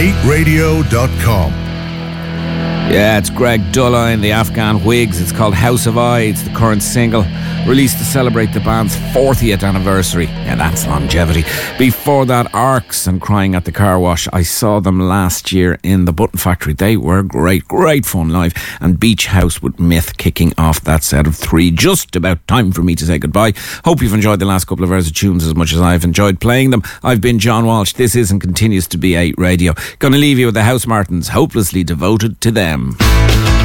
8radio.com. Yeah, it's Greg Dulline, the Afghan Whigs. It's called House of I. It's the current single, released to celebrate the band's 40th anniversary. Yeah, that's longevity. Before that, Arcs and Crying at the Car Wash. I saw them last year in the Button Factory. They were great fun live. And Beach House with Myth kicking off that set of three. Just about time for me to say goodbye. Hope you've enjoyed the last couple of hours of tunes as much as I've enjoyed playing them. I've been John Walsh. This is and continues to be 8 Radio. Gonna leave you with the House Martins, Hopelessly Devoted to Them.